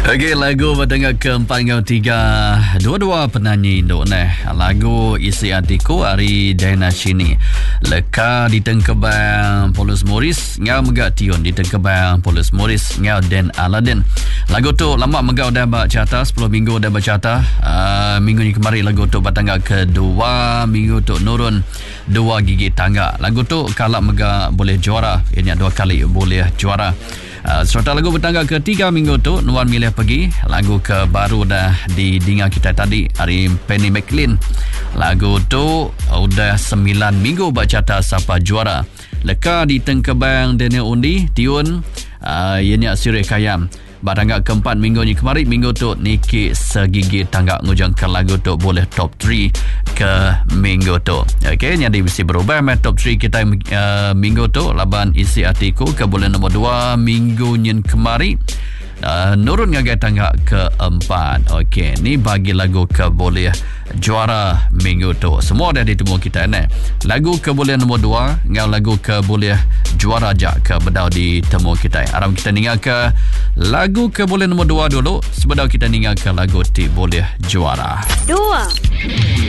Okey, lagu bertengah keempat dengan tiga, dua-dua penyanyi Induk lagu isi hatiku Ari Dainashini leka di tengkebang Paulus Morris ngau megak tiun di tengkebang Paulus Morris ngau Dan Aladdin. Lagu tu lama megak dah bercarta 10 minggu dah bercarta. Minggu ni kemarin lagu tu bertangga kedua, minggu tu nurun 2 gigi tangga. Lagu tu kalau megak boleh juara, ini 2 kali boleh juara. Serta lagu bertangga ketiga minggu tu Nuan milih pergi lagu ke baru dah didengar kita tadi hari Penny McLean. Lagu tu udah 9 minggu bercarta siapa juara. Leka di tengkebang Daniel Undi tiun ini Sirih Kayam. Barangga keempat minggu ni kemarin, minggu tu Niki segigi tangga ngujang ke lagu tu boleh top 3 ke minggu tu. Okey, jadi mesti berubah top 3 kita minggu tu laban isi hatiku ke boleh nombor 2 minggu nyen kemarin. Nurun ngagai tangga keempat. Okey, ni bagi lagu ke boleh juara minggu tu. Semua dah ditemu kita ni. Lagu ke boleh nombor 2 ngau lagu ke boleh juara jak ke bedau ditemu kita. Aram kita ningal ke lagu ke boleh nombor 2 dulu sebelum kita ningal ke lagu ti boleh juara 2.